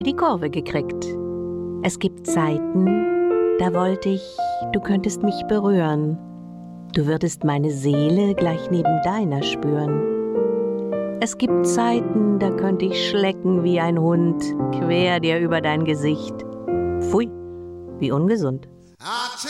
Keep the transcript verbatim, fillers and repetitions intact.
die Kurve gekriegt. Es gibt Zeiten, da wollte ich, du könntest mich berühren. Du würdest meine Seele gleich neben deiner spüren. Es gibt Zeiten, da könnte ich schlecken wie ein Hund, quer dir über dein Gesicht. Pfui, wie ungesund.